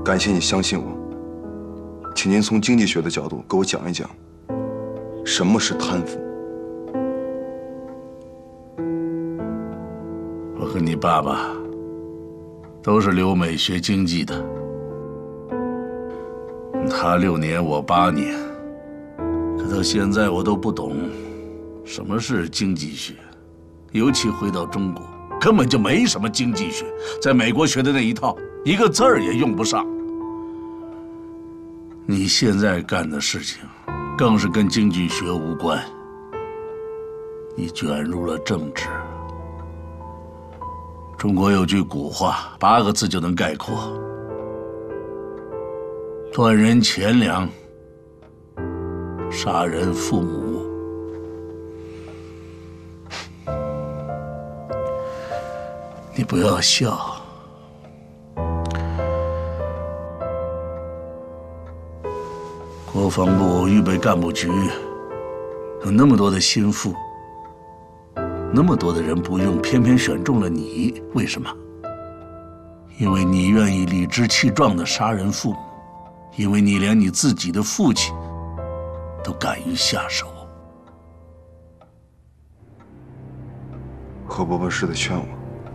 感谢你相信我，请您从经济学的角度给我讲一讲，什么是贪腐？ 我和你爸爸都是留美学经济的，他6年，我8年，可到现在我都不懂什么是经济学，尤其回到中国，根本就没什么经济学，在美国学的那一套，一个字儿也用不上。你现在干的事情，更是跟经济学无关，你卷入了政治。中国有句古话，8个字就能概括：断人钱粮，杀人父母。你不要笑，国防部预备干部局有那么多的心腹，那么多的人不用，偏偏选中了你，为什么？因为你愿意理直气壮地杀人父母，因为你连你自己的父亲都敢于下手。 何伯伯是在劝我。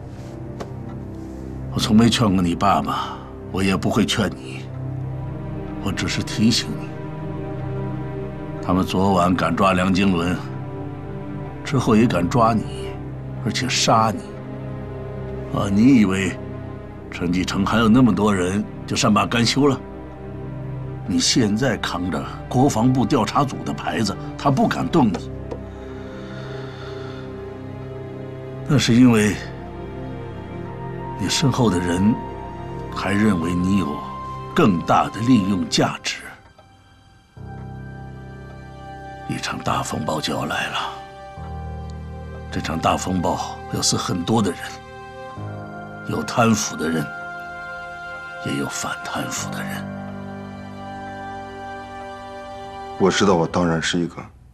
我从没劝过你爸爸，我也不会劝你，我只是提醒你，他们昨晚敢抓梁经纶，之后也敢抓你，而且杀你。你以为陈继承还有那么多人就善罢甘休了？你现在扛着国防部调查组的牌子，他不敢动你，那是因为你身后的人还认为你有更大的利用价值。一场大风暴就要来了，这场大风暴要死很多的人，有贪腐的人，也有反贪腐的人。 我知道我当然是一个，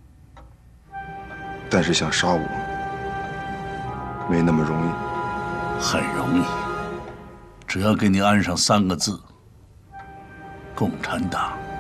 但是想杀我没那么容易。 很容易，只要给你安上3个字：共产党。